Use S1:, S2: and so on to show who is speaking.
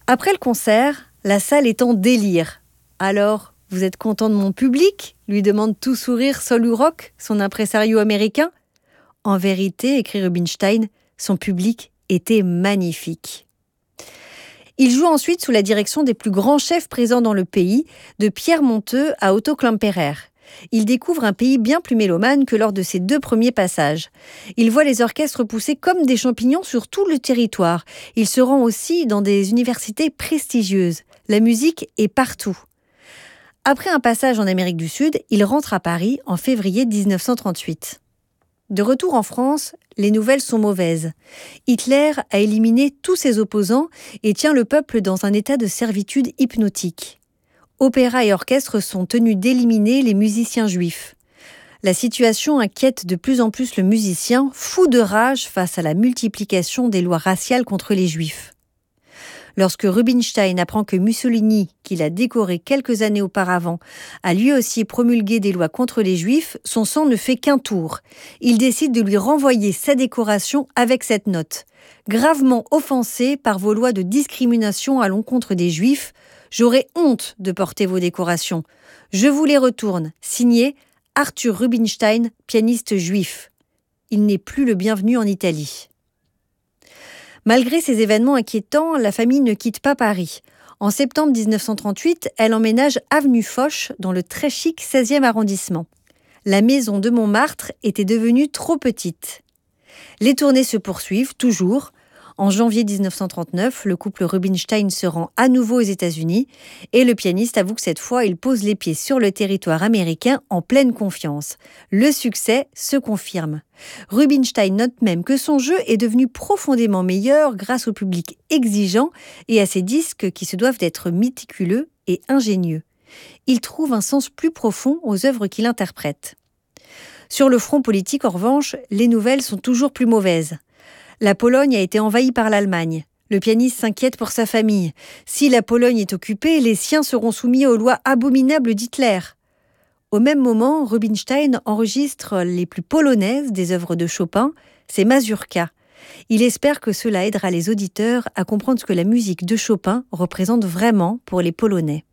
S1: Après le concert, la salle est en délire. « Alors, vous êtes content de mon public ?» lui demande tout sourire Sol Hurock, son impresario américain. En vérité, écrit Rubinstein, son public était magnifique. Il joue ensuite sous la direction des plus grands chefs présents dans le pays, de Pierre Monteux à Otto Klemperer. Il découvre un pays bien plus mélomane que lors de ses 2 premiers passages. Il voit les orchestres pousser comme des champignons sur tout le territoire. Il se rend aussi dans des universités prestigieuses. La musique est partout. Après un passage en Amérique du Sud, il rentre à Paris en février 1938. De retour en France, les nouvelles sont mauvaises. Hitler a éliminé tous ses opposants et tient le peuple dans un état de servitude hypnotique. Opéra et orchestre sont tenus d'éliminer les musiciens juifs. La situation inquiète de plus en plus le musicien, fou de rage face à la multiplication des lois raciales contre les juifs. Lorsque Rubinstein apprend que Mussolini, qu'il a décoré quelques années auparavant, a lui aussi promulgué des lois contre les Juifs, son sang ne fait qu'un tour. Il décide de lui renvoyer sa décoration avec cette note. « Gravement offensé par vos lois de discrimination à l'encontre des Juifs, j'aurais honte de porter vos décorations. Je vous les retourne. Signé Arthur Rubinstein, pianiste juif. » Il n'est plus le bienvenu en Italie. Malgré ces événements inquiétants, la famille ne quitte pas Paris. En septembre 1938, elle emménage avenue Foch, dans le très chic 16e arrondissement. La maison de Montmartre était devenue trop petite. Les tournées se poursuivent, toujours. En janvier 1939, le couple Rubinstein se rend à nouveau aux États-Unis et le pianiste avoue que cette fois, il pose les pieds sur le territoire américain en pleine confiance. Le succès se confirme. Rubinstein note même que son jeu est devenu profondément meilleur grâce au public exigeant et à ses disques qui se doivent d'être méticuleux et ingénieux. Il trouve un sens plus profond aux œuvres qu'il interprète. Sur le front politique, en revanche, les nouvelles sont toujours plus mauvaises. La Pologne a été envahie par l'Allemagne. Le pianiste s'inquiète pour sa famille. Si la Pologne est occupée, les siens seront soumis aux lois abominables d'Hitler. Au même moment, Rubinstein enregistre les plus polonaises des œuvres de Chopin, ses mazurkas. Il espère que cela aidera les auditeurs à comprendre ce que la musique de Chopin représente vraiment pour les Polonais.